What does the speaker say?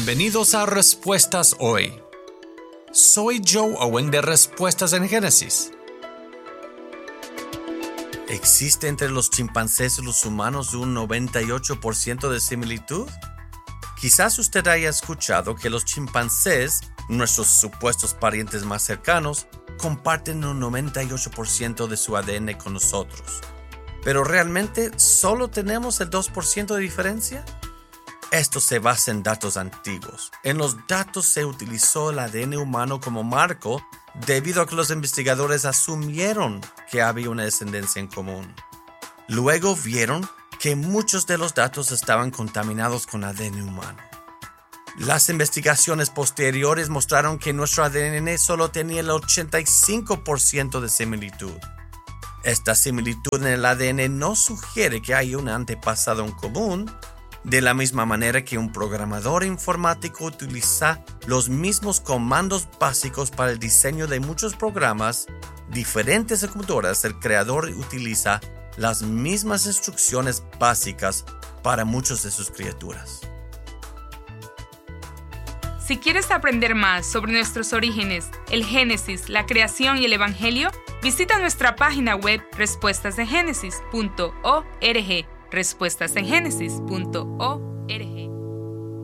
Bienvenidos a Respuestas Hoy. Soy Joe Owen de Respuestas en Génesis. ¿Existe entre los chimpancés y los humanos un 98% de similitud? Quizás usted haya escuchado que los chimpancés, nuestros supuestos parientes más cercanos, comparten un 98% de su ADN con nosotros. ¿Pero realmente solo tenemos el 2% de diferencia? Esto se basa en datos antiguos. En los datos se utilizó el ADN humano como marco debido a que los investigadores asumieron que había una descendencia en común. Luego vieron que muchos de los datos estaban contaminados con ADN humano. Las investigaciones posteriores mostraron que nuestro ADN solo tenía el 85% de similitud. Esta similitud en el ADN no sugiere que hay un antepasado en común, de la misma manera que un programador informático utiliza los mismos comandos básicos para el diseño de muchos programas diferentes de computadoras. El creador utiliza las mismas instrucciones básicas para muchas de sus criaturas. Si quieres aprender más sobre nuestros orígenes, el Génesis, la creación y el Evangelio, visita nuestra página web respuestasengenesis.org. respuestasengenesis.org